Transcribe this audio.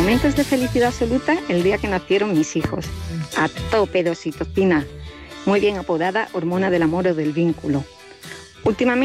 momentos de felicidad absoluta el día que nacieron mis hijos. A tope de oxitocina, muy bien apodada hormona del amor o del vínculo. Últimamente